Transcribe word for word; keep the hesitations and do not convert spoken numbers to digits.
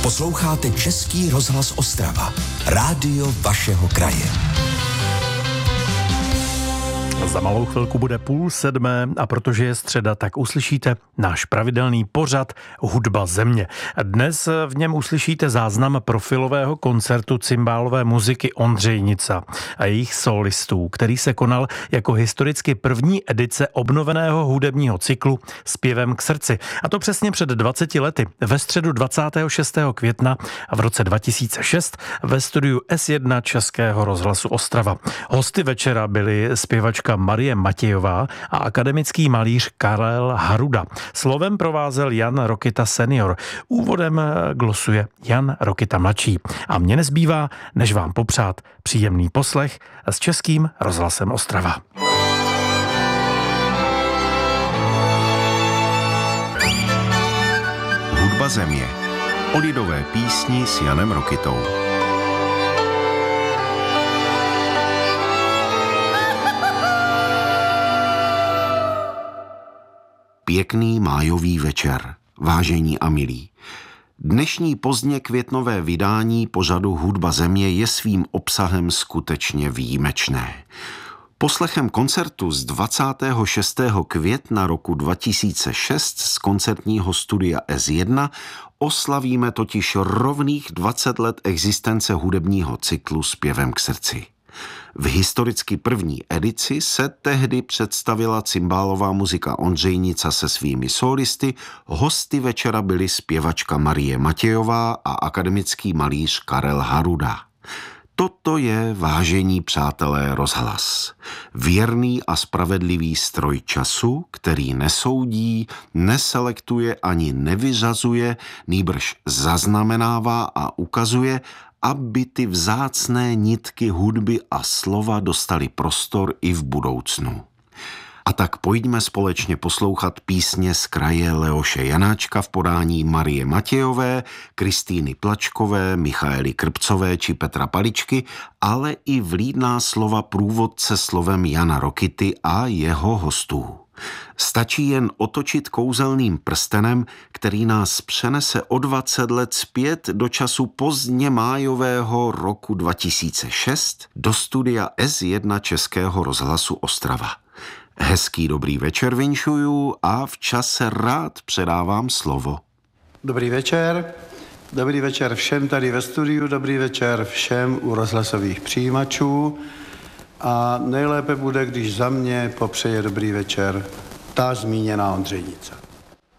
Posloucháte Český rozhlas Ostrava, rádio vašeho kraje. Za malou chvilku bude půl sedmé a protože je středa, tak uslyšíte náš pravidelný pořad Hudba země. Dnes v něm uslyšíte záznam profilového koncertu cymbálové muziky Ondřejnica a jejich solistů, který se konal jako historicky první edice obnoveného hudebního cyklu Zpěvem k srdci. A to přesně před dvaceti lety, ve středu dvacátého šestého května v roce dva tisíce šest ve studiu S jedna Českého rozhlasu Ostrava. Hosty večera byli zpěvačka Marie Matějová a akademický malíř Karel Haruda. Slovem provázel Jan Rokita senior. Úvodem glosuje Jan Rokita mladší. A mně nezbývá, než vám popřát příjemný poslech s Českým rozhlasem Ostrava. Hudba země. O lidové písni s Janem Rokitou. Pěkný májový večer, vážení a milí. Dnešní pozdně květnové vydání pořadu Hudba země je svým obsahem skutečně výjimečné. Poslechem koncertu z dvacátého šestého května roku dva tisíce šest z koncertního studia S jedna oslavíme totiž rovných dvacet let existence hudebního cyklu Zpěvem k srdci. V historicky první edici se tehdy představila cymbálová muzika Ondřejnica se svými solisty, hosty večera byly zpěvačka Marie Matějová a akademický malíř Karel Haruda. Toto je, vážení přátelé, rozhlas. Věrný a spravedlivý stroj času, který nesoudí, neselektuje ani nevyřazuje, nýbrž zaznamenává a ukazuje, aby ty vzácné nitky hudby a slova dostaly prostor i v budoucnu. A tak pojďme společně poslouchat písně z kraje Leoše Janáčka v podání Marie Matějové, Kristýny Plačkové, Michaely Krpcové či Petra Paličky, ale i vlídná slova průvodce slovem Jana Rokity a jeho hostů. Stačí jen otočit kouzelným prstenem, který nás přenese o dvacet let zpět do času pozdně májového roku dva tisíce šest do studia S jedna Českého rozhlasu Ostrava. Hezký dobrý večer vinšuju a v čase rád předávám slovo. Dobrý večer. Dobrý večer všem tady ve studiu, dobrý večer všem u rozhlasových přijímačů. A nejlépe bude, když za mě popřeje dobrý večer ta zmíněná Ondřejnica.